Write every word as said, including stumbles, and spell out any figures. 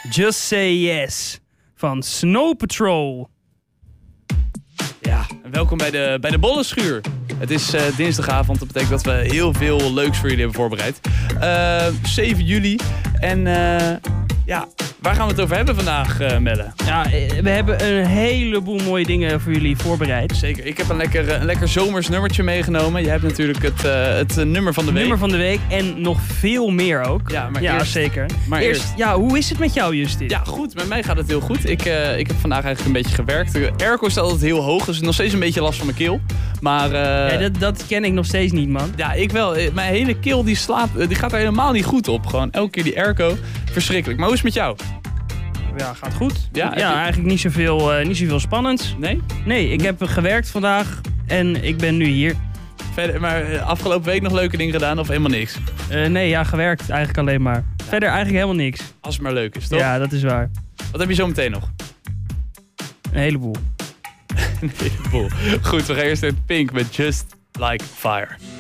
Just Say Yes van Snow Patrol. Ja, en welkom bij de, bij de Bollenschuur. Het is uh, dinsdagavond, dat betekent dat we heel veel leuks voor jullie hebben voorbereid. Uh, zeven juli en uh, ja, waar gaan we het over hebben vandaag, uh, Melle? Ja, we hebben een heleboel mooie dingen voor jullie voorbereid. Zeker, ik heb een lekker, een lekker zomers nummertje meegenomen. Jij hebt natuurlijk het, uh, het uh, nummer van de week. Nummer van de week en nog veel meer ook. Ja, maar ja eerst, zeker. Maar eerst, eerst, ja, hoe is het met jou, Justin? Ja, goed. Met mij gaat het heel goed. Ik, uh, ik heb vandaag eigenlijk een beetje gewerkt. De airco staat altijd heel hoog, dus nog steeds een beetje last van mijn keel. Maar uh, ja, dat, dat ken ik nog steeds niet, man. Ja, ik wel. Mijn hele keel die slaat, die gaat er helemaal niet goed op. Gewoon elke keer die airco. Verschrikkelijk. Maar hoe is het met jou? Ja, gaat goed. Ja, ja je... eigenlijk niet zoveel, uh, niet zoveel spannends. Nee? Nee, ik heb gewerkt vandaag en ik ben nu hier. Verder, maar afgelopen week nog leuke dingen gedaan of helemaal niks? Uh, nee, ja, gewerkt eigenlijk alleen maar. Ja. Verder eigenlijk helemaal niks. Als het maar leuk is, toch? Ja, dat is waar. Wat heb je zo meteen nog? Een heleboel. Een heleboel. Goed, we gaan eerst naar Pink met Just Like Fire.